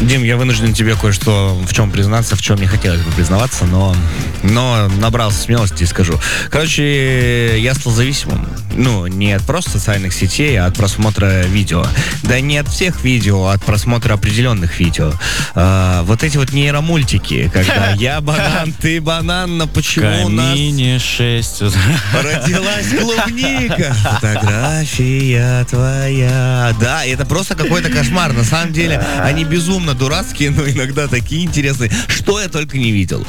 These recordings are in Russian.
Дим, я вынужден тебе кое-что в чем признаться, в чем не хотелось бы признаваться, но набрался смелости и скажу. Короче, я стал зависимым. Ну, не от просто социальных сетей, а от просмотра видео. Да не от всех видео, а от просмотра определенных видео. Вот эти вот нейромультики, когда я банан, ты банан, но почему у нас... Камине 6. Родилась клубника, фотография твоя. Да, это просто какой-то кошмар. На самом деле, они безумно дурацкие, но иногда такие интересные. Что я только не видел.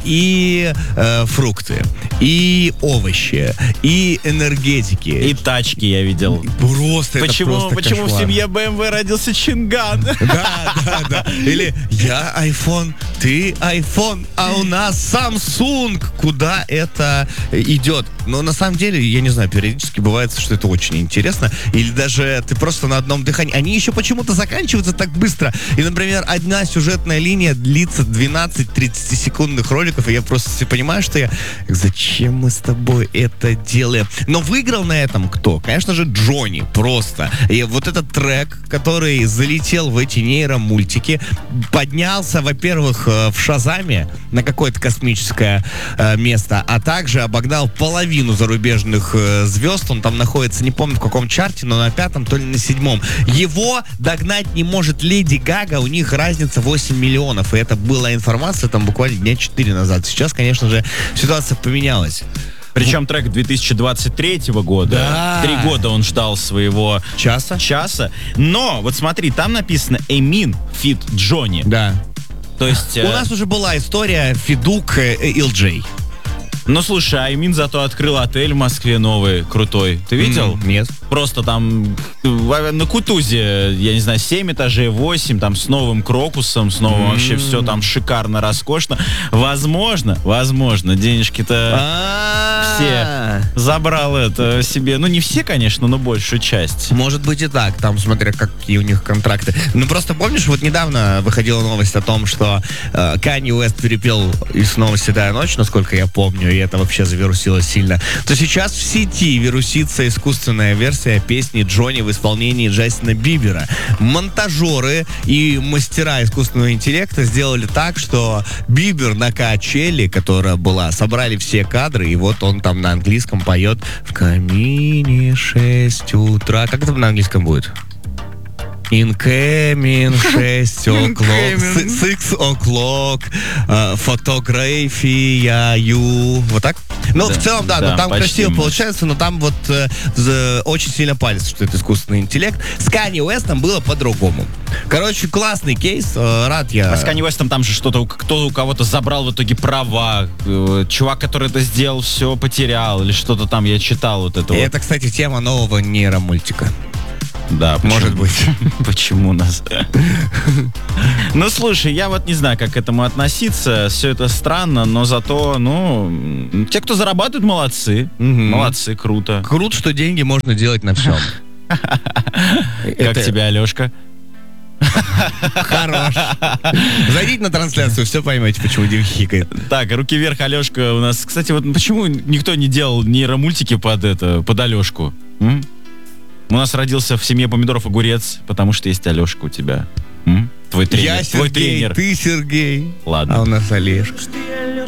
И фрукты, и овощи, и энергетики. И тачки я видел. Просто Почему это просто в кошмар. семье BMW родился Чинган? Да. Или я iPhone, ты iPhone, а у нас Samsung. Куда это идет? Но на самом деле, я не знаю, периодически бывает, что это очень интересно. Или даже ты просто на одном дыхании. Они еще почему-то заканчиваются так быстро. И, например, одна сюжетная линия длится 12 30-секундных роликов, и я просто понимаю, что зачем мы с тобой это делаем? Но выиграл на этом кто? Конечно же, Джонни. Просто. И вот этот трек, который залетел в эти нейромультики, поднялся, во-первых, в Шазаме на какое-то космическое место, а также обогнал половину зарубежных звезд. Он там находится, не помню в каком чарте, но на 5-м, то ли на 7-м. Его догнать не может Леди Гага, у них разница 8 миллионов. И это была информация там буквально дня 4 назад. Сейчас, конечно же, ситуация поменялась. Причем трек 2023 года. Да. 3 года он ждал своего часа. Но, вот смотри, там написано Эмин фит Джонни. Да. То есть... У нас уже была история Федук LJ. Ну, слушай, Аймин зато открыл отель в Москве новый, крутой. Ты видел? Нет. Просто там на Кутузе, я не знаю, 7 этажей, 8, там с новым крокусом, с новым вообще все там шикарно, роскошно. Возможно, денежки-то все забрал это себе. Ну, не все, конечно, но большую часть. Может быть и так, там смотря какие у них контракты. Ну, просто помнишь, вот недавно выходила новость о том, что Канье Уэст перепел и снова «Седая ночь», насколько я помню, и это вообще завирусилось сильно, то сейчас в сети вирусится искусственная версия песни Джонни в исполнении Джастина Бибера. Монтажеры и мастера искусственного интеллекта сделали так, что Бибер на качели, которая была, собрали все кадры, и вот он там на английском поет «В камине 6 утра». Как это на английском будет? Incoming 6 o'clock, 6 o'clock, фотография you. Вот так? Ну, да, в целом, да, но там красиво получается, но там вот очень сильно палится, что это искусственный интеллект. С Канье Уэстом было по-другому. Короче, классный кейс, рад я. А с Канье Уэстом там же что-то, кто у кого-то забрал в итоге права, чувак, который это сделал, все потерял, или что-то там, я читал вот это. Это, кстати, тема нового нейромультика. Да, может быть. Почему нас? Ну, слушай, я вот не знаю, как к этому относиться. Все это странно, но зато, те, кто зарабатывают, молодцы. Молодцы, круто. Круто, что деньги можно делать на всем. Как тебе, Алешка? Хорош. Зайдите на трансляцию, все поймете, почему Дим хихикает. Так, руки вверх, Алешка у нас. Кстати, вот почему никто не делал нейромультики под Алешку? У нас родился в семье помидоров огурец, потому что есть Алешка у тебя. Твой тренер. Я Сергей, твой тренер. Ты Сергей. Ладно. А у нас Олежка.